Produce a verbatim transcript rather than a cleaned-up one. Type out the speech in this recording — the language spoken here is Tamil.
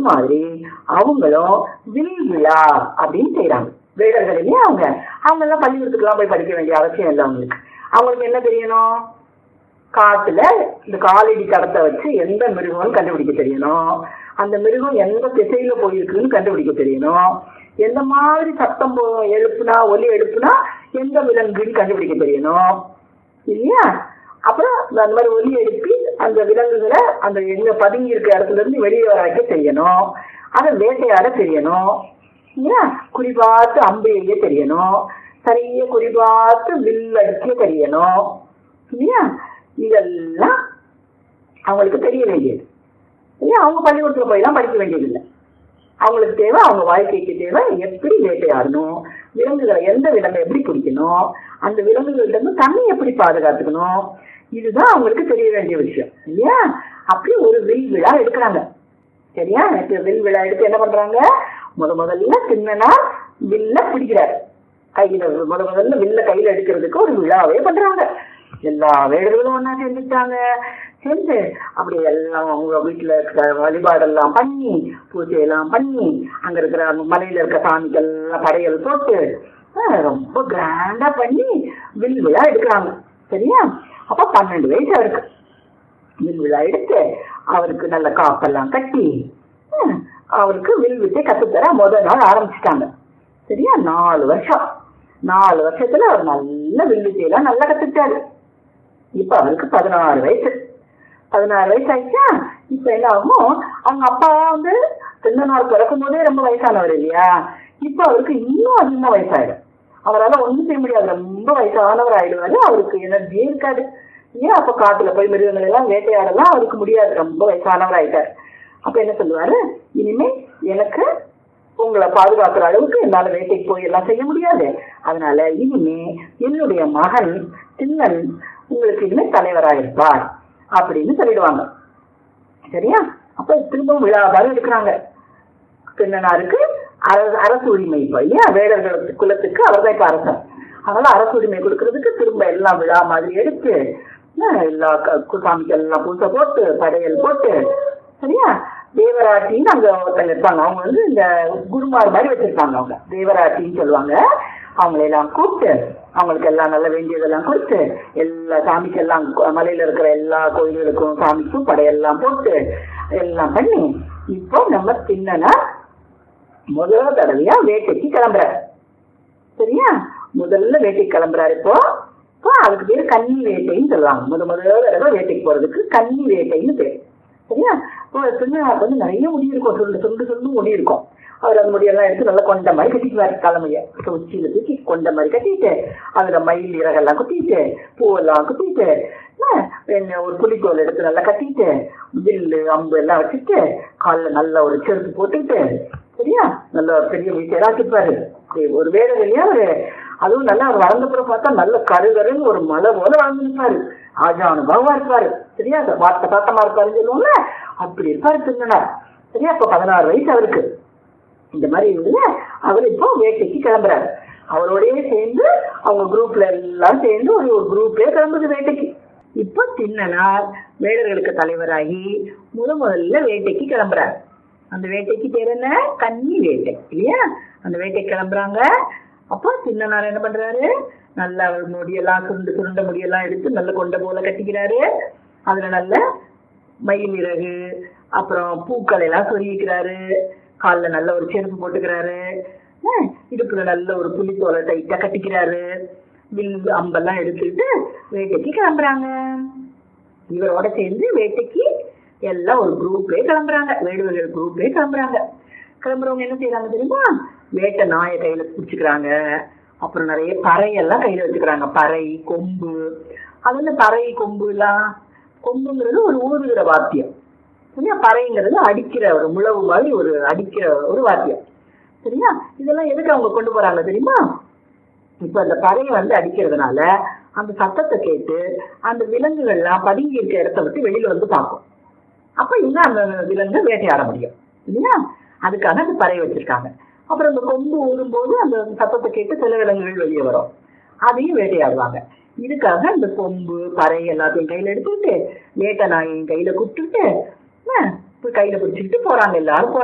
மாதிரி அவங்களும் வில் விழா அப்படின்னு செய்யறாங்க. வேடர்கள் இல்லையா அவங்க அவங்க எல்லாம் பள்ளிக்கூடத்துக்குலாம் போய் படிக்க வேண்டிய அவசியம் இல்லை. அவங்களுக்கு அவங்களுக்கு என்ன தெரியணும்? காட்டுல இந்த காலடி தடத்தை வச்சு எந்த மிருகம்னு கண்டுபிடிக்க தெரியணும். அந்த மிருகம் எந்த திசையில போயிருக்குன்னு கண்டுபிடிக்க தெரியணும். எந்த மாதிரி சத்தம் எழுப்புனா ஒலி எழுப்புனா எந்த விலங்குன்னு கண்டுபிடிக்க தெரியணும் இல்லையா? அப்புறம் அந்த மாதிரி ஒலி எழுப்பி அந்த விலங்குகளை அந்த எங்க பதுங்கி இருக்க இடத்துல இருந்து வெளியே வர வைக்க தெரியணும். அதை வேட்டையாட தெரியணும் இல்லையா? குறிபார்த்து அம்பு எய்ய தெரியணும். சரியா குறிபார்த்து வில் அடிக்க தெரியணும் இல்லையா? இதெல்லாம் அவங்களுக்கு தெரிய வேண்டியது இல்லையா? அவங்க பள்ளிக்கூடத்துல போய் எல்லாம் படிக்க வேண்டியது இல்லை. அவங்களுக்கு தேவை, அவங்க வாழ்க்கைக்கு தேவை எப்படி வேட்டையாடணும், விலங்குகளை எந்த விலங்கை எப்படி பிடிக்கணும், அந்த விலங்குகள்ட்ட இருந்து தண்ணி எப்படி பாதுகாத்துக்கணும், இதுதான் அவங்களுக்கு தெரிய வேண்டிய விஷயம் இல்லையா? அப்படி ஒரு வில் விழா எடுக்கிறாங்க. சரியா? வில் விழா எடுத்து என்ன பண்றாங்க? முத முதல்ல சின்னனா வில்ல பிடிக்கிறாரு. கையில முத முதல்ல வில்ல கையில எடுக்கிறதுக்கு ஒரு விழாவே பண்றாங்க. எல்லா வேடர்களும் ஒன்னா சேர்ந்துட்டாங்க. சேர்ந்து அப்படி எல்லாம் அவங்க வீட்டுல இருக்கிற வழிபாடெல்லாம் பண்ணி பூஜையெல்லாம் பண்ணி அங்க இருக்கிற மலையில இருக்க சாமிகள் எல்லாம் படையல் போட்டு ரொம்ப கிராண்டா பண்ணி வில் விழா எடுக்கிறாங்க. சரியா? அப்ப பன்னெண்டு வயசு அவருக்கு. வில் விழா எடுத்து அவருக்கு நல்ல காப்பெல்லாம் கட்டி அவருக்கு வில் வித்தை கத்துத்தர முதல் நாள் ஆரம்பிச்சுட்டாங்க. சரியா? நாலு வருஷம் நாலு வருஷத்துல அவர் நல்ல வில் வித்தையெல்லாம் நல்லா கத்துக்கிட்டாரு. இப்ப அவருக்கு பதினாறு வயசு பதினாறு வயசு ஆயிடுச்சா? இப்ப என்ன ஆகும்? அவங்க அப்பா வந்து சின்னனார் பிறக்கும் போதே ரொம்ப வயசானவர் இல்லையா? இப்ப அவருக்கு இன்னும் அதிகமா வயசாயிடும். அவரால் ஒண்ணும் செய்ய முடியாது. ரொம்ப வயசானவர் ஆயிடுவாரு. அவருக்கு எனர்ஜியே இருக்காது. ஏன்? அப்ப காட்டுல போய் மிருகங்கள் எல்லாம் வேட்டையாடலாம் அவருக்கு முடியாது. ரொம்ப வயசானவர் ஆயிட்டாரு. அப்ப என்ன சொல்லுவாரு? இனிமே எனக்கு உங்களை பாதுகாக்கிற அளவுக்கு என்னால வேட்டைக்கு போய் எல்லாம் செய்ய முடியாது. அதனால இனிமே என்னுடைய மகன் சின்னன் உங்களுக்கு இனிமே தலைவராக இருப்பார் அப்படின்னு சொல்லிடுவாங்க. சரியா? அப்ப திரும்பவும் விழாவாறு எடுக்கிறாங்க. சின்னனாருக்கு அரசு உரிமை இப்போ இல்லையா? வேடர்களுக்கு குலத்துக்கு அவர் தான் இப்ப அரசர். அதனால அரசு உரிமை கொடுக்கறதுக்கு திரும்ப எல்லாம் விழா மாதிரி எடுத்து எல்லா சாமிக்கு எல்லாம் பூசை போட்டு படையல் போட்டு. சரியா? தேவராட்டின்னு அங்க ஒருத்தங்க இருப்பாங்க. அவங்க வந்து இந்த குருமார் மாதிரி வச்சிருப்பாங்க. அவங்க தேவராட்டின்னு சொல்லுவாங்க. அவங்களெல்லாம் கூப்பிட்டு அவங்களுக்கு எல்லாம் நல்ல வேண்டியதெல்லாம் கொடுத்து எல்லா சாமிக்கு எல்லாம் மலையில இருக்கிற எல்லா கோயில்களுக்கும் சாமிக்கும் படையெல்லாம் போட்டு எல்லாம் பண்ணி இப்போ நம்ம சின்னனா முதல் தடவையா வேட்டைக்கு கிளம்புறாரு. சரியா? முதல்ல வேட்டைக்கு கிளம்புறாரு. இப்போ இப்போ அதுக்கு பேரு கன்னி வேட்டைன்னு சொல்லுவாங்க. முத முதல் தடவை வேட்டைக்கு போறதுக்கு கன்னி வேட்டைன்னு பேர். சரியா? இப்போ சின்னனாக்கு வந்து நிறைய முடி இருக்கும். சொல்லு சொல்லு சொல்லு முடி இருக்கும். அவர் அந்த முடியெல்லாம் எடுத்து நல்லா கொண்ட மாதிரி கட்டிக்குவாரு. தலைமைய உச்சியில தூக்கி கொண்ட மாதிரி கட்டிட்டு அதுல மயில் இறகெல்லாம் குத்திட்டு பூவெல்லாம் குத்திட்டு ஒரு புலிக்கோல் எடுத்து நல்லா கட்டிட்டு வில்லு அம்பு எல்லாம் வச்சுட்டு காலில் நல்ல ஒரு செருப்பு போட்டுக்கிட்டு. சரியா? நல்ல ஒரு பெரிய வீட்டையெல்லாம் வச்சுப்பாரு. ஒரு வேடம் இல்லையா அவரு? அதுவும் நல்லா அவர் வளர்ந்தப்புறம் பார்த்தா நல்ல கருகருன்னு ஒரு மலை போல வளர்ந்து இருப்பாரு. ஆஜானுபாவா இருப்பாரு. சரியா? வார்த்தை பாட்டமா இருப்பாருன்னு சொல்லுவோம்ல, அப்படி இருப்பாரு சின்னனார். சரியா? இப்ப பதினாறு வயசு அவருக்கு. இந்த மாதிரி இருந்துல அவர் இப்போ வேட்டைக்கு கிளம்புறாரு. அவரோடய சேர்ந்து அவங்க குரூப்ல எல்லாம் சேர்ந்து ஒரு ஒரு குரூப்பே கிளம்புது வேட்டைக்கு. இப்போ சின்னனார் வேடர்களுக்கு தலைவராகி முத முதல்ல வேட்டைக்கு கிளம்புறாரு. அந்த வேட்டைக்கு பேர் என்ன? கன்னி வேட்டை இல்லையா? அந்த வேட்டைக்கு கிளம்புறாங்க. அப்போ சின்னனார் என்ன பண்றாரு? நல்லா முடியெல்லாம் சுருண்டு சுருண்ட முடியெல்லாம் எடுத்து நல்ல கொண்ட போல கட்டிக்கிறாரு. அதுல நல்ல மயில் இறகு அப்புறம் பூக்களை எல்லாம் சொருகிக்கிறாரு. காலில் நல்ல ஒரு செருப்பு போட்டுக்கிறாரு. இடுப்புல நல்ல ஒரு புலித்தோலை டைட்டா கட்டிக்கிறாரு. வில் அம்பெல்லாம் எடுத்துக்கிட்டு வேட்டைக்கு கிளம்புறாங்க. இவரோட சேர்ந்து வேட்டைக்கு எல்லாம் ஒரு குரூப்பே கிளம்புறாங்க. வேடுவர்கள் குரூப்பே கிளம்புறாங்க. கிளம்புறவங்க என்ன செய்யறாங்க தெரியுமா? வேட்டை நாயை கையில பிடிச்சிக்கிறாங்க. அப்புறம் நிறைய பறையெல்லாம் கையில வச்சுக்கிறாங்க. பறை, கொம்பு. அது வந்து பறை கொம்பு எல்லாம், கொம்புங்கிறது ஒரு ஊதுகிற வாத்தியம். சரியா? பறைங்கிறது அடிக்கிற ஒரு முழவு மாதிரி ஒரு அடிக்கிற ஒரு வாத்தியம். சரியா? இதெல்லாம் எதுக்கு அவங்க கொண்டு போறாங்க தெரியுமா? இப்ப அந்த பறையை வந்து அடிக்கிறதுனால அந்த சத்தத்தை கேட்டு அந்த விலங்குகள்லாம் பதுங்கி இருக்க இடத்த விட்டு வெளியில வந்து பார்க்கும். அப்ப இன்னும் அந்த விலங்கு வேட்டையாட முடியும் இல்லையா? அதுக்காக அந்த பறையை வச்சிருக்காங்க. அப்புறம் அந்த கொம்பு ஊறும் போது அந்த சத்தத்தை கேட்டு சில விலங்குகள் வெளியே வரும். அதையும் வேட்டையாடுவாங்க. இதுக்காக அந்த கொம்பு பறை எல்லாத்தையும் கையில எடுத்துக்கிட்டு வேட்டை நாயின் கையில கூப்பிட்டுட்டு கையில பிடிச்சிக்கிட்டு போறாங்க. எல்லாரும் போறாங்க.